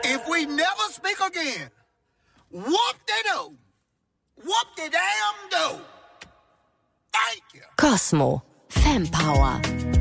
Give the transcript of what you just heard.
If we never speak again, whoop-de-doo. Whoop-de-damn-do. Thank you. Cosmo. Fempower.